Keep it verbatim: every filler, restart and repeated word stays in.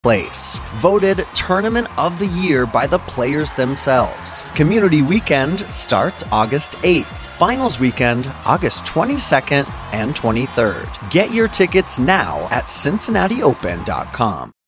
place. Voted Tournament of the Year by the players themselves. Community Weekend starts August eighth. Finals Weekend, August twenty-second and twenty-third. Get your tickets now at Cincinnati Open dot com.